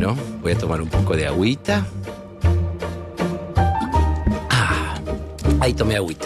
Bueno, voy a tomar un poco de agüita. Ahí tomé agüita.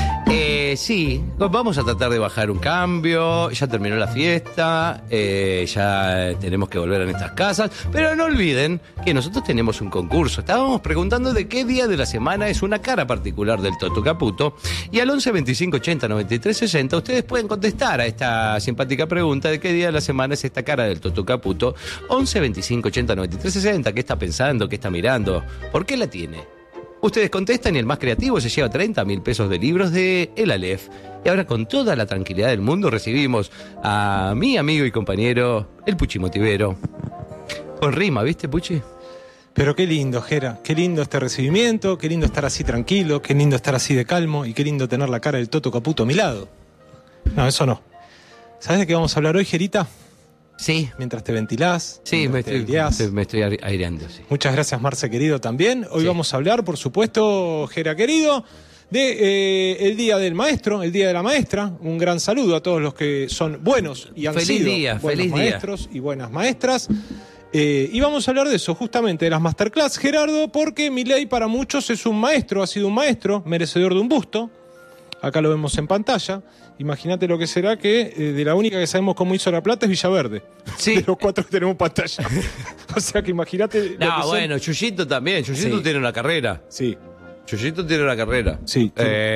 Sí, vamos a tratar de bajar un cambio. Ya terminó la fiesta, ya tenemos que volver a nuestras casas. Pero no olviden que nosotros tenemos un concurso. Estábamos preguntando de qué día de la semana es una cara particular del Toto Caputo. Y al 11 25 80 93 60 ustedes pueden contestar a esta simpática pregunta de qué día de la semana es esta cara del Toto Caputo. 11 25 80 93 60. ¿Qué está pensando? ¿Qué está mirando? ¿Por qué la tiene? Ustedes contestan y el más creativo se lleva 30.000 pesos de libros de El Aleph. Y ahora con toda la tranquilidad del mundo recibimos a mi amigo y compañero, el Puchi Motivero. Con rima, ¿viste, Puchi? Pero qué lindo, Jera, qué lindo este recibimiento, qué lindo estar así tranquilo, qué lindo estar así de calmo y qué lindo tener la cara del Toto Caputo a mi lado. No, eso no. ¿Sabes de qué vamos a hablar hoy, Jerita? Sí. Mientras te ventilás. Sí, me estoy aireando, sí. Muchas gracias, Marce, querido, también. Hoy vamos a hablar, por supuesto, Jera, querido, de el Día del Maestro, el Día de la Maestra. Un gran saludo a todos los que son buenos y han sido buenos maestros y buenas maestras. Y vamos a hablar de eso, justamente, de las masterclass, Gerardo, porque Milei para muchos es un maestro, ha sido un maestro, merecedor de un busto. Acá lo vemos en pantalla. Imagínate lo que será que de la única que sabemos cómo hizo La Plata es Villaverde. Sí. De los 4 que tenemos en pantalla. O sea que imagínate. No, bueno, Chuyito también. Chuyito tiene una carrera. Sí. Chuyito tiene una carrera. Sí.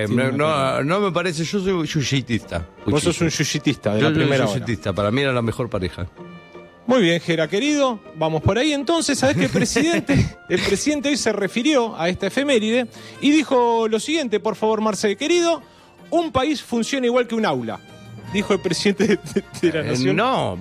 No me parece, yo soy yuyitista. Vos sos un yuyitista de la primera hora. Yuyitista, para mí era la mejor pareja. Muy bien, Jera, querido. Vamos por ahí entonces. ¿Sabés que el presidente hoy se refirió a esta efeméride y dijo lo siguiente, por favor, Marcel, querido? Un país funciona igual que un aula, dijo el presidente de la Nación. No,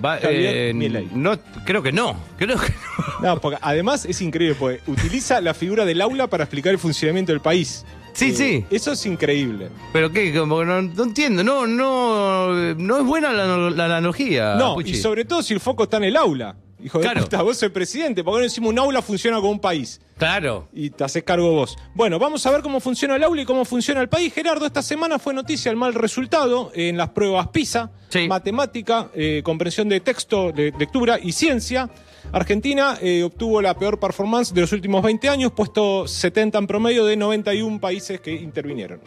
creo que no. No, porque además es increíble, porque utiliza la figura del aula para explicar el funcionamiento del país. Sí. Eso es increíble. ¿Pero qué? Como no entiendo, no es buena la analogía. No, Puchi. Y sobre todo si el foco está en el aula. Hijo de puta, vos sos el presidente, ¿por qué no decimos un aula funciona como un país? Claro. Y te haces cargo vos. Bueno, vamos a ver cómo funciona el aula y cómo funciona el país. Gerardo, esta semana fue noticia el mal resultado en las pruebas PISA, matemática, comprensión de texto, de lectura y ciencia. Argentina obtuvo la peor performance de los últimos 20 años, puesto 70 en promedio de 91 países que intervinieron.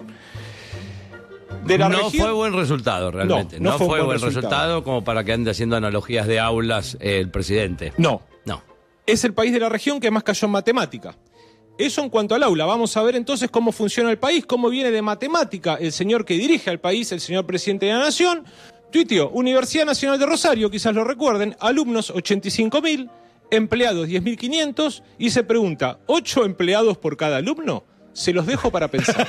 No fue buen resultado, realmente. No fue buen resultado como para que ande haciendo analogías de aulas el presidente. No. Es el país de la región que más cayó en matemática. Eso en cuanto al aula. Vamos a ver entonces cómo funciona el país, cómo viene de matemática el señor que dirige al país, el señor presidente de la Nación. Tuiteó, Universidad Nacional de Rosario, quizás lo recuerden, alumnos 85.000, empleados 10.500, y se pregunta, ¿8 empleados por cada alumno? Se los dejo para pensar.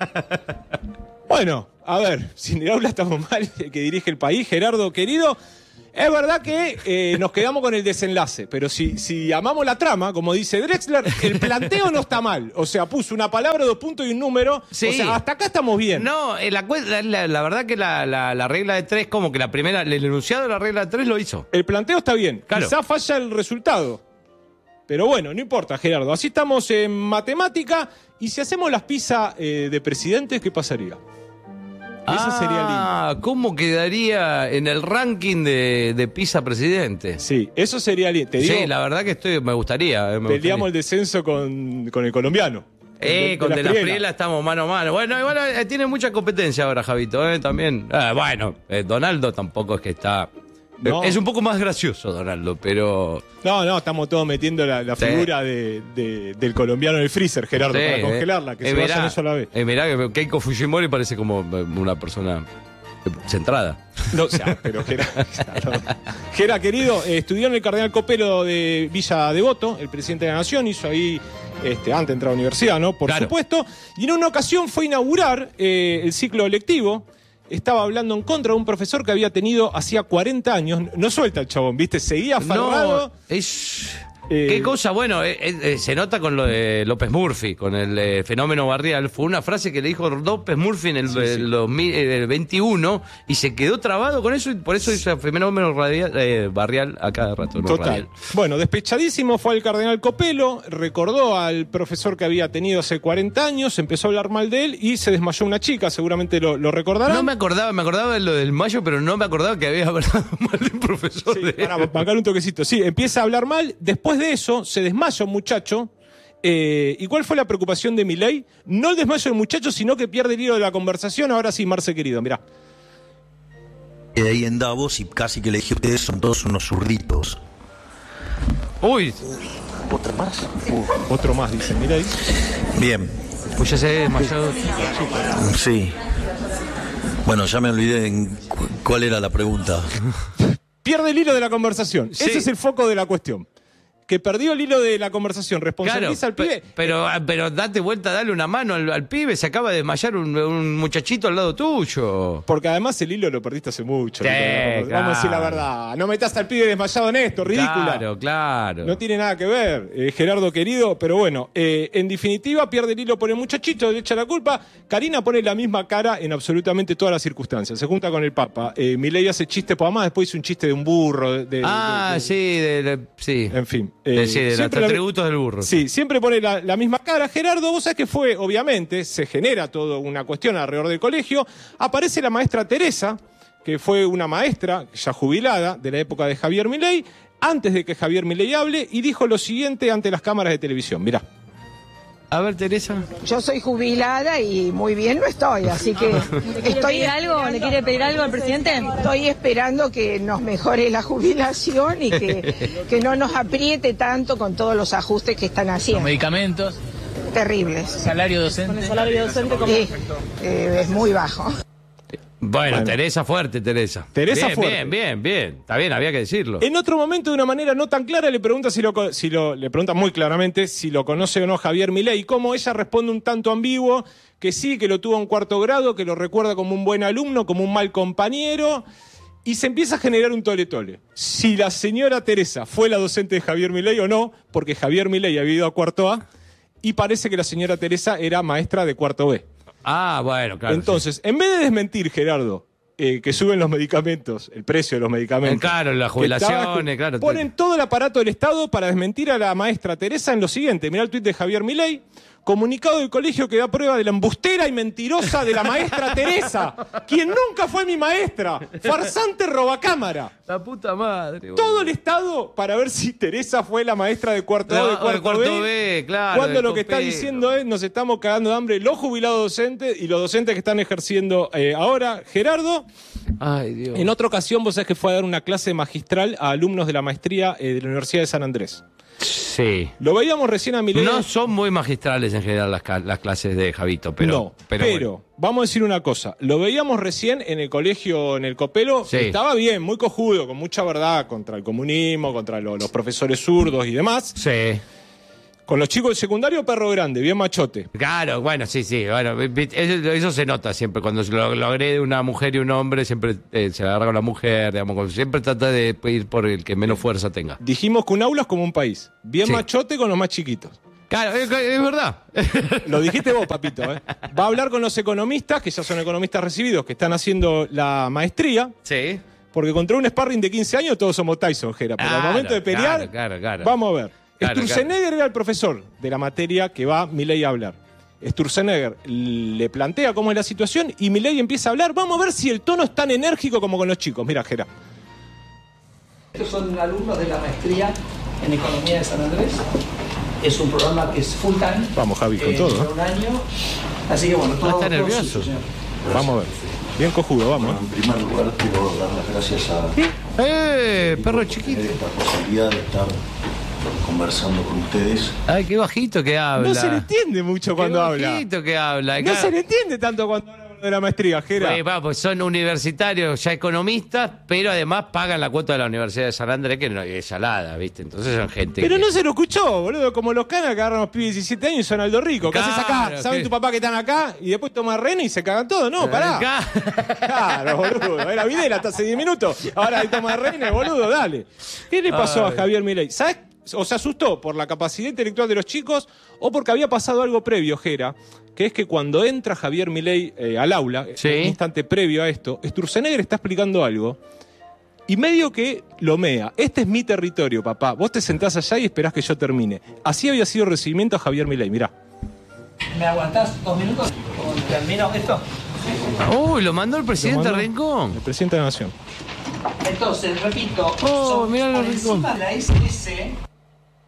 Bueno, a ver, si en el aula estamos mal, el que dirige el país, Gerardo, querido, es verdad que nos quedamos con el desenlace, pero si amamos la trama, como dice Drexler, el planteo no está mal. O sea, puso una palabra, 2 puntos y un número. Sí. O sea, hasta acá estamos bien. No, la verdad que la regla de 3, como que el enunciado de la regla de 3 lo hizo. El planteo está bien, claro. Quizá falla el resultado. Pero bueno, no importa, Gerardo. Así estamos en matemática. Y si hacemos las PISA de presidentes, ¿qué pasaría? Eso sería lindo. ¿Cómo quedaría en el ranking de PISA presidente? Sí, eso sería lindo. Sí, la verdad que me gustaría. Peleamos el descenso con el colombiano. Con De la Priela estamos mano a mano. Bueno, igual tiene mucha competencia ahora, Javito, también. Donaldo tampoco es que está... No. Es un poco más gracioso, Donaldo, pero... No, estamos todos metiendo la figura del colombiano en el freezer, Gerardo, para congelarla, que se vayan eso a la vez. Mirá que Keiko Fujimori parece como una persona centrada. No, o sea, pero Gera, querido, estudió en el Cardenal Copelo de Villa Devoto, el presidente de la Nación, hizo ahí, antes de entrar a la universidad, ¿no? Por supuesto. Y en una ocasión fue a inaugurar el ciclo lectivo. Estaba hablando en contra de un profesor que había tenido hacía 40 años. No suelta el chabón, ¿viste? Seguía aferrado. ¿Qué cosa? Bueno, se nota con lo de López Murphy, con el fenómeno barrial. Fue una frase que le dijo López Murphy en el 21 y se quedó trabado con eso y por eso hizo el fenómeno barrial a cada rato. Total. Radial. Bueno, despechadísimo fue al Cardenal Copelo, recordó al profesor que había tenido hace 40 años, empezó a hablar mal de él y se desmayó una chica, seguramente lo recordarán. No me acordaba de lo del mayo, pero no me acordaba que había hablado mal del profesor. Sí, para bancar un toquecito. Sí, empieza a hablar mal, después después de eso se desmaya un muchacho. ¿Y cuál fue la preocupación de Milei? No el desmayo del muchacho, sino que pierde el hilo de la conversación. Ahora sí, Marce querido, mirá. De ahí en Davos y casi que le dije, ustedes son todos unos zurditos. Uy. ¿Otra más? Otro más, dice Milei. Bien. Pues ya se desmayó. Sí. Bueno, ya me olvidé en cuál era la pregunta. Pierde el hilo de la conversación. Sí. Ese es el foco de la cuestión. Que perdió el hilo de la conversación. Responsabiliza Claro, al pibe. pero date vuelta, dale una mano al pibe. Se acaba de desmayar un muchachito al lado tuyo. Porque además el hilo lo perdiste hace mucho. Sí, Vamos a decir la verdad. No metas al pibe desmayado en esto, ridícula. Claro. No tiene nada que ver, Gerardo querido, pero bueno, en definitiva pierde el hilo por el muchachito, le echa la culpa. Karina pone la misma cara en absolutamente todas las circunstancias. Se junta con el Papa. Milei hace chistes, pues además después hizo un chiste de un burro. Sí. En fin. De los siempre atributos del burro. Sí, siempre pone la misma cara. Gerardo, vos sabés que fue, obviamente, se genera toda una cuestión alrededor del colegio. Aparece la maestra Teresa, que fue una maestra ya jubilada de la época de Javier Milei, antes de que Javier Milei hable, y dijo lo siguiente ante las cámaras de televisión. Mirá. A ver, Teresa. Yo soy jubilada y muy bien no estoy, así que ¿Le quiere pedir algo al presidente? Estoy esperando que nos mejore la jubilación y que no nos apriete tanto con todos los ajustes que están haciendo. Medicamentos, Terribles. salario docente. Con el salario docente, ¿cómo? Sí, es muy bajo. Bueno, Teresa fuerte, Teresa. Teresa bien, fuerte. Bien. Está bien, había que decirlo. En otro momento, de una manera no tan clara, le pregunta le pregunta muy claramente si lo conoce o no Javier Milei. Como ella responde un tanto ambiguo, que sí, que lo tuvo en cuarto grado, que lo recuerda como un buen alumno, como un mal compañero. Y se empieza a generar un tole-tole. Si la señora Teresa fue la docente de Javier Milei o no, porque Javier Milei había ido a cuarto A, y parece que la señora Teresa era maestra de cuarto B. Ah, bueno, claro. Entonces, en vez de desmentir, Gerardo, que suben los medicamentos, el precio de los medicamentos. Claro, las jubilaciones, claro. Ponen todo el aparato del Estado para desmentir a la maestra Teresa en lo siguiente. Mirá el tuit de Javier Milei. Comunicado del colegio que da prueba de la embustera y mentirosa de la maestra Teresa, quien nunca fue mi maestra. Farsante robacámara. La puta madre. Todo el Estado para ver si Teresa fue la maestra de cuarto A o de cuarto B. Claro. Cuando lo que está diciendo es, nos estamos cagando de hambre los jubilados docentes y los docentes que están ejerciendo ahora. Gerardo, Ay, Dios. en otra ocasión vos sabés que fue a dar una clase magistral a alumnos de la maestría de la Universidad de San Andrés. Sí. Lo veíamos recién a Milei. No son muy magistrales en general las clases de Javito, pero bueno. Vamos a decir una cosa. Lo veíamos recién en el colegio, en el Copelo. Sí. Estaba bien, muy cojudo, con mucha verdad contra el comunismo, contra los profesores zurdos y demás. Sí. Con los chicos del secundario, perro grande, bien machote. Claro, bueno, sí. Bueno, eso se nota siempre. Cuando lo agrede una mujer y un hombre, siempre se agarra con la mujer, digamos. Siempre trata de ir por el que menos fuerza tenga. Dijimos que un aula es como un país. Bien Sí. machote con los más chiquitos. Claro, es verdad. Lo dijiste vos, papito. Va a hablar con los economistas, que ya son economistas recibidos, que están haciendo la maestría. Sí. Porque contra un sparring de 15 años todos somos Tyson, Gera. Pero al momento de pelear, claro. vamos a ver. Claro, Sturzenegger era el profesor de la materia que va Milei a hablar. Sturzenegger le plantea cómo es la situación y Milei empieza a hablar. Vamos a ver si el tono es tan enérgico como con los chicos. Mira, Gera. Estos son alumnos de la maestría en Economía de San Andrés. Es un programa que es full time. Vamos, Javi, con todo. Dura un año. Así que bueno, todo. Está nervioso. Señor. Vamos a ver. Bien cojudo, vamos. En primer lugar, quiero dar las gracias a Perro chiquito. esta posibilidad de estar conversando con ustedes. Ay, qué bajito que habla. No se le entiende mucho cuando Qué habla. bajito que habla. No se le entiende tanto cuando habla de la maestría, Gera. Pues son universitarios, ya economistas, pero además pagan la cuota de la Universidad de San Andrés, que no es salada, ¿viste? Entonces son gente. Pero que... no se lo escuchó, boludo. Como los canas que agarran los pibes de 17 años y son Aldo Rico. ¿Qué haces acá? Claro, ¿Saben ¿qué? tu papá que están acá? Y después toman rena y se cagan todo. No, pará. Claro, boludo. Era Videla hasta hace 10 minutos. Ahora hay toma de reina, boludo, dale. ¿Qué le pasó a Javier Milei? ¿Sabes? O se asustó por la capacidad intelectual de los chicos o porque había pasado algo previo, Gera, que es que cuando entra Javier Milei al aula, Sí. un instante previo a esto, Sturzenegger está explicando algo y medio que lo mea. Este es mi territorio, papá. Vos te sentás allá y esperás que yo termine. Así había sido el recibimiento a Javier Milei, mirá. ¿Me aguantás 2 minutos? ¿Termino esto? Uy, lo mandó el presidente Lo mandó Rincón. El presidente de la Nación. Entonces, repito, Oh, son mirá lo por rico. encima de la SS,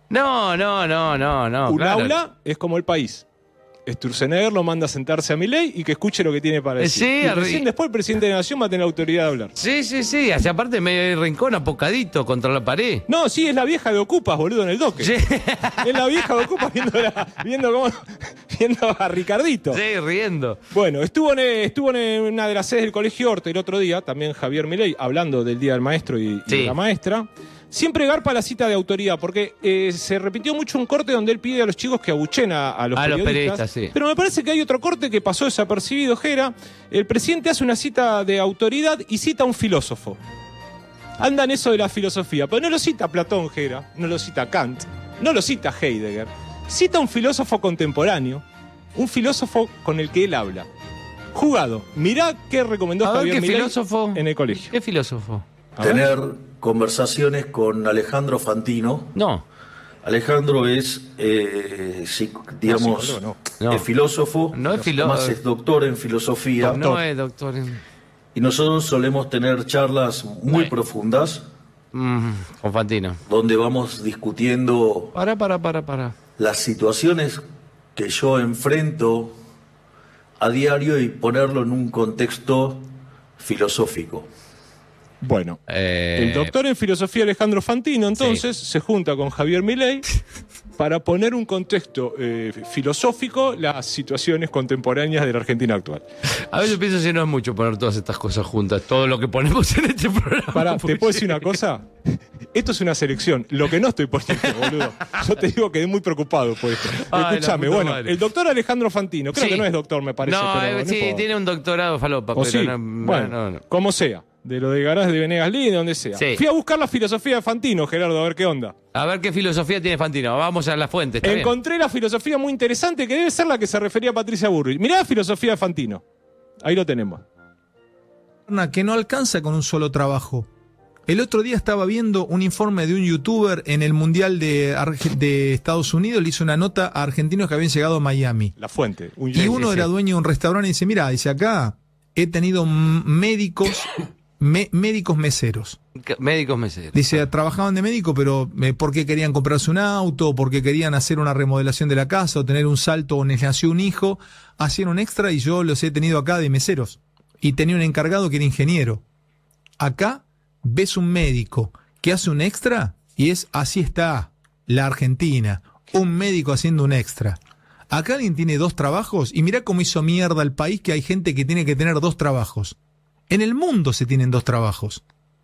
No. Un claro. aula es como el país. Sturzenegger lo manda a sentarse a Milei y que escuche lo que tiene para decir. Sí, y recién después el presidente de la Nación va a tener la autoridad de hablar. Sí. Hacia aparte medio de rincón apocadito contra la pared. No, sí, es la vieja de Ocupas, boludo, en el doque. Sí. Es la vieja de Ocupas viendo a Ricardito. Sí, riendo. Bueno, estuvo en una de las sedes del Colegio Orte el otro día, también Javier Milei, hablando del Día del Maestro y de la maestra. Siempre garpa la cita de autoridad, porque se repitió mucho un corte donde él pide a los chicos que abuchen a los periodistas. Sí. Pero me parece que hay otro corte que pasó desapercibido, Jera. El presidente hace una cita de autoridad y cita a un filósofo. Anda en eso de la filosofía, pero no lo cita Platón, Jera, no lo cita Kant, no lo cita Heidegger. Cita a un filósofo contemporáneo, un filósofo con el que él habla. Jugado. Mirá qué recomendó Javier Milei en el colegio. ¿Qué filósofo? Tener conversaciones con Alejandro Fantino. No. Alejandro es, digamos, es filósofo. No es filósofo. Además es doctor en filosofía. No es doctor en... Y nosotros solemos tener charlas muy profundas. Con Fantino. Donde vamos discutiendo... Para. Las situaciones que yo enfrento a diario y ponerlo en un contexto filosófico. Bueno, el doctor en filosofía Alejandro Fantino entonces se junta con Javier Milei para poner un contexto filosófico las situaciones contemporáneas de la Argentina actual. A veces pienso si no es mucho poner todas estas cosas juntas, todo lo que ponemos en este programa. Pará, ¿te puedo decir una cosa? Esto es una selección, lo que no estoy poniendo, boludo. Yo te digo que quedé muy preocupado por esto. Escúchame, bueno, el doctor Alejandro Fantino, creo que no es doctor, me parece. No, sí, tiene un doctorado falopa, pero sí. No. Como sea. De lo de Garás de Venegas Lí, de donde sea. Sí. Fui a buscar la filosofía de Fantino, Gerardo, a ver qué onda. A ver qué filosofía tiene Fantino. Vamos a la fuente. Encontré la filosofía muy interesante que debe ser la que se refería a Patricia Bullrich. Mirá la filosofía de Fantino. Ahí lo tenemos. Que no alcanza con un solo trabajo. El otro día estaba viendo un informe de un youtuber en el Mundial de Estados Unidos. Le hizo una nota a argentinos que habían llegado a Miami. La fuente. Y uno era dueño de un restaurante y dice, mira, dice, acá he tenido médicos meseros. Médicos meseros. Dice, trabajaban de médico, pero porque querían comprarse un auto, porque querían hacer una remodelación de la casa o tener un salto o les nació un hijo, hacían un extra y yo los he tenido acá de meseros. Y tenía un encargado que era ingeniero. Acá ves un médico que hace un extra y así está la Argentina. Un médico haciendo un extra. Acá alguien tiene 2 trabajos y mirá cómo hizo mierda el país que hay gente que tiene que tener 2 trabajos. En el mundo se tienen 2 trabajos.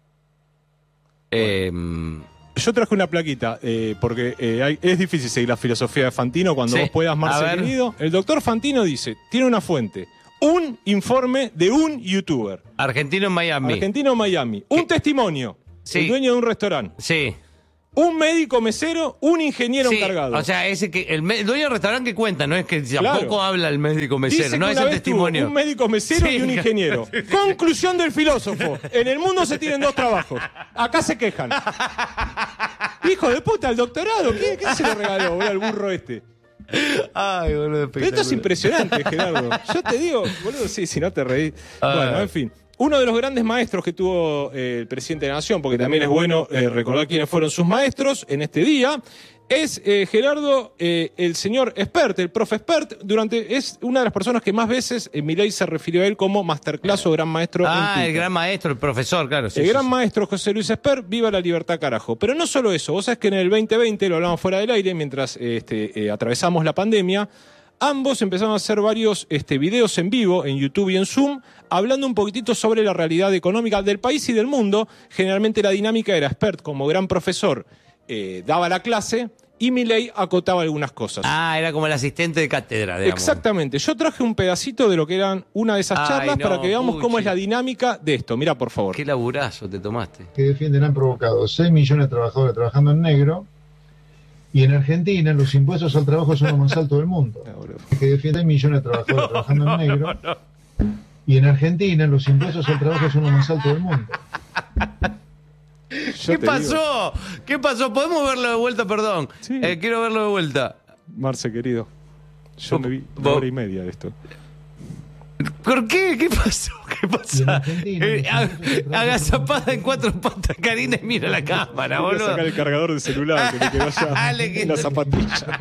Yo traje una plaquita, porque es difícil seguir la filosofía de Fantino cuando vos puedas, Marcelo querido. El doctor Fantino dice, tiene una fuente, un informe de un youtuber. Argentino en Miami. Un testimonio. Sí. El dueño de un restaurante. Sí. Un médico mesero, un ingeniero encargado. O sea, ese que el dueño del restaurante que cuenta, no es que tampoco habla el médico mesero, dice no es el testimonio. Un médico mesero y un ingeniero. Conclusión del filósofo. En el mundo se tienen 2 trabajos. Acá se quejan. Hijo de puta, el doctorado. ¿Qué se le regaló, boludo, al burro este? Ay, boludo, esto es impresionante, Gerardo. Yo te digo, boludo, si no te reís. Bueno, en fin. Uno de los grandes maestros que tuvo el presidente de la Nación, porque también es bueno recordar quiénes fueron sus maestros en este día, es Gerardo, el señor Espert, el profe Espert. Es una de las personas que más veces Milei se refirió a él como masterclass o gran maestro. El gran maestro, el profesor, claro. El gran maestro José Luis Espert, viva la libertad, carajo. Pero no solo eso, vos sabés que en el 2020, lo hablamos fuera del aire, mientras atravesamos la pandemia, ambos empezaron a hacer varios videos en vivo, en YouTube y en Zoom, hablando un poquitito sobre la realidad económica del país y del mundo. Generalmente la dinámica era Espert, como gran profesor, daba la clase y Milei acotaba algunas cosas. Era como el asistente de cátedra, digamos. Exactamente. Yo traje un pedacito de lo que eran una de esas charlas para que veamos cómo es la dinámica de esto. Mirá, por favor. Qué laburazo te tomaste. Que defienden han provocado 6 millones de trabajadores trabajando en negro. Y en Argentina los impuestos al trabajo son los más altos del mundo. Que defiende 6 millones de trabajadores trabajando en negro. Y en Argentina los impuestos al trabajo son los más altos del mundo. ¿Qué pasó? ¿Qué pasó? ¿Podemos verlo de vuelta? Perdón. Sí. Quiero verlo de vuelta. Marce, querido. Yo me vi 1 hora y media de esto. ¿Por qué? ¿Qué pasó? ¿Qué pasa? Agazapada en 4 patas, Karina, y mira la cámara, boludo. Voy a sacar el cargador del celular que le quedó allá en la zapatilla.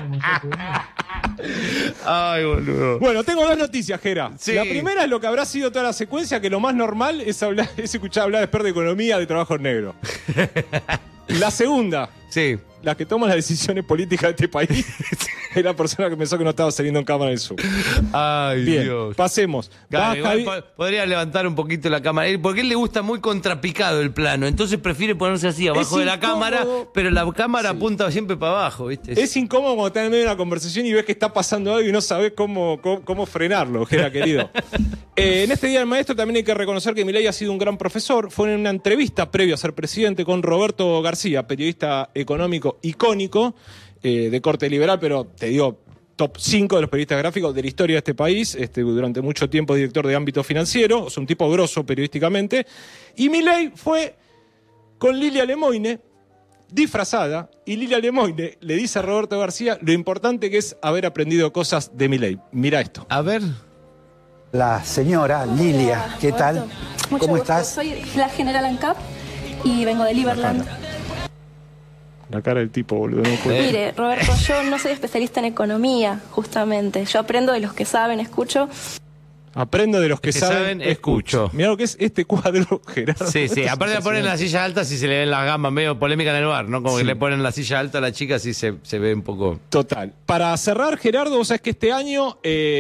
Ay, boludo. Bueno, tengo 2 noticias, Jera. Sí. La primera es lo que habrá sido toda la secuencia, que lo más normal es escuchar hablar de experto de economía, de trabajo negro. La segunda, sí, la que toma las decisiones políticas de este país, es la persona que pensó que no estaba saliendo en cámara del Zoom. Ay, Bien, Dios. pasemos. Claro, podría levantar un poquito la cámara, porque él le gusta muy contrapicado el plano, entonces prefiere ponerse así abajo de la cámara, pero la cámara apunta siempre para abajo, ¿viste? Es incómodo cuando estás en medio de una conversación y ves que está pasando algo y no sabes cómo frenarlo, Jera, querido. En este Día del Maestro también hay que reconocer que Milei ha sido un gran profesor. Fue en una entrevista previo a ser presidente con Roberto García, periodista económico icónico, de corte liberal, pero te digo, top 5 de los periodistas gráficos de la historia de este país. Durante mucho tiempo director de ámbito financiero, es un tipo grosso periodísticamente. Y Milei fue con Lilia Lemoine, disfrazada, y Lilia Lemoine le dice a Roberto García lo importante que es haber aprendido cosas de Milei. Mira esto. A ver. La señora Lilia, ¿qué tal? ¿Cómo estás? Soy la general ANCAP y vengo de Liberland. La cara del tipo, boludo. Mire, Roberto, yo no soy especialista en economía, justamente. Yo aprendo de los que saben, escucho. Aprendo de los que saben, escucho. Mirá lo que es este cuadro, Gerardo. Sí, sí. Aparte le ponen la silla alta si se le ven las gambas, medio polémica en el bar, ¿no? Como que le ponen la silla alta a la chica, así se ve un poco... Total. Para cerrar, Gerardo, vos sabés que este año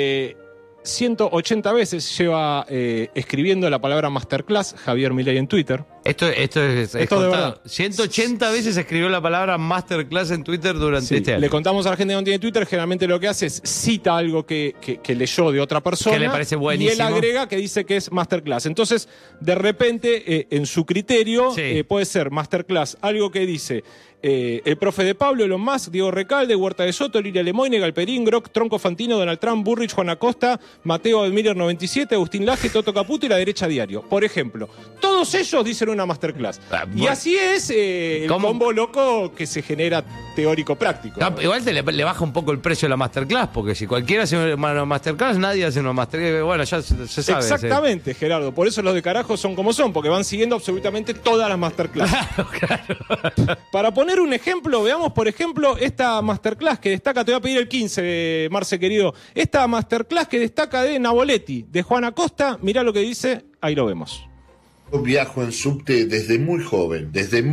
180 veces lleva escribiendo la palabra masterclass Javier Milei en Twitter. Esto es de verdad. 180 veces escribió la palabra masterclass en Twitter durante este año. Le contamos a la gente que no tiene Twitter, generalmente lo que hace es cita algo que leyó de otra persona. Que le parece buenísimo. Y él agrega que dice que es masterclass. Entonces, de repente, en su criterio, puede ser masterclass algo que dice el profe de Pablo, Elon Musk, Diego Recalde, Huerta de Soto, Lilia Lemoine, Galperín, Grock, Tronco Fantino, Donald Trump, Burrich, Juan Acosta, Mateo Admiller 97, Agustín Laje, Toto Caputo y la derecha diario. Por ejemplo, todos ellos dicen una masterclass. Bueno. Y así es el combo loco que se genera teórico-práctico. Igual le baja un poco el precio de la masterclass, porque si cualquiera hace una masterclass, nadie hace una masterclass. Bueno, ya se sabe. Exactamente, Gerardo. Por eso los de carajo son como son, porque van siguiendo absolutamente todas las masterclass. Claro. Para poner un ejemplo, veamos, por ejemplo, esta masterclass que destaca, te voy a pedir el 15, Marce, querido. Esta masterclass que destaca de Navoletti, de Juan Acosta, mirá lo que dice, ahí lo vemos. Yo viajo en subte desde muy joven.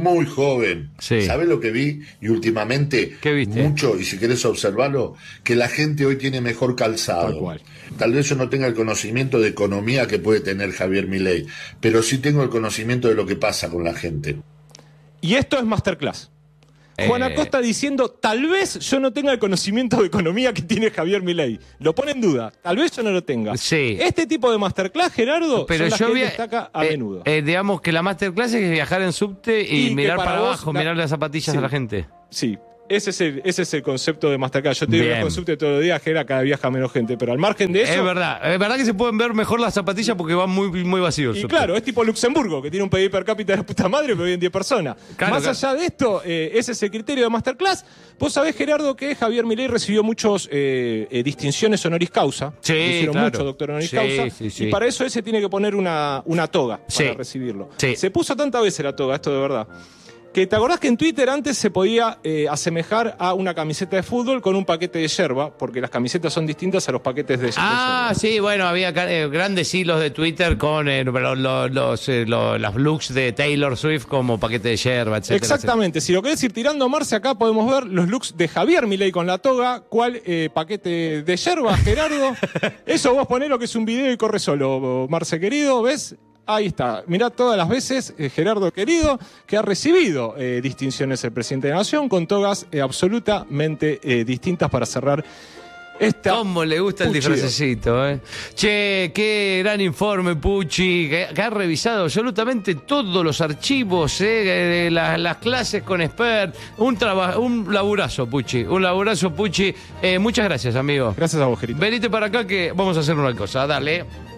Sí. ¿Sabés lo que vi? Y últimamente, ¿qué viste? Mucho, y si querés observarlo, que la gente hoy tiene mejor calzado. Tal cual. Tal vez yo no tenga el conocimiento de economía que puede tener Javier Milei, pero sí tengo el conocimiento de lo que pasa con la gente. Y esto es masterclass. Juan Acosta diciendo, tal vez yo no tenga el conocimiento de economía que tiene Javier Milei. Lo pone en duda. Tal vez yo no lo tenga. Sí. Este tipo de masterclass, Gerardo, pero son las que él destaca a menudo. Digamos que la masterclass es viajar en subte y mirar para abajo, mirar las zapatillas de la gente. Sí. Ese es el concepto de masterclass. Yo te digo que subte todos los días, Gera, cada viaja menos gente. Pero al margen de eso... Es verdad que se pueden ver mejor las zapatillas porque van muy vacíos. Y claro, es tipo Luxemburgo, que tiene un PIB per cápita de la puta madre, pero viven 10 personas. Claro, Más allá de esto, ese es el criterio de masterclass. Vos sabés, Gerardo, que Javier Milei recibió muchas distinciones honoris causa. Sí, hicieron mucho doctor honoris causa. Sí. Y para eso él se tiene que poner una toga para recibirlo. Sí. Se puso tantas veces la toga, esto de verdad. Que te acordás que en Twitter antes se podía asemejar a una camiseta de fútbol con un paquete de yerba, porque las camisetas son distintas a los paquetes de yerba. Sí, bueno, había grandes hilos de Twitter con las looks de Taylor Swift como paquete de yerba, etcétera. Exactamente. Si lo querés ir tirando, Marce, acá podemos ver los looks de Javier Milei con la toga. ¿Cuál paquete de yerba, Gerardo? Eso vos ponés lo que es un video y corre solo, Marce, querido, ¿ves? Ahí está. Mirá todas las veces, Gerardo querido, que ha recibido distinciones el presidente de la Nación con togas absolutamente distintas para cerrar esta... ¿Cómo le gusta el disfracecito, eh? Che, qué gran informe, Pucci, que ha revisado absolutamente todos los archivos, las clases con expert. Un laburazo, Pucci. Muchas gracias, amigo. Gracias a vos, Gerito. Venite para acá que vamos a hacer una cosa. Dale.